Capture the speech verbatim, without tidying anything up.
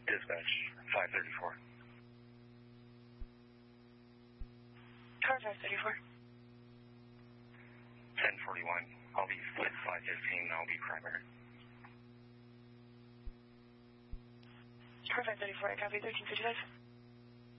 Dispatch, five thirty-four. Car five thirty-four. ten forty-one. I'll be flight five fifteen. I'll be primary. Car five thirty-four, I copy thirteen fifty-five.